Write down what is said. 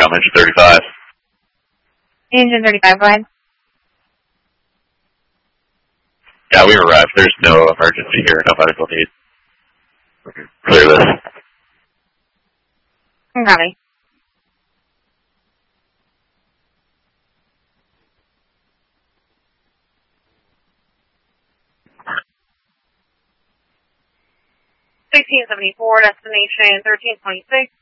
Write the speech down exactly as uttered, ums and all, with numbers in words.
I'm engine thirty-five. Engine thirty-five, go ahead. Yeah, we arrived. There's no emergency here, no medical need. Clear this. Copy. sixteen seventy-four, destination thirteen twenty-six.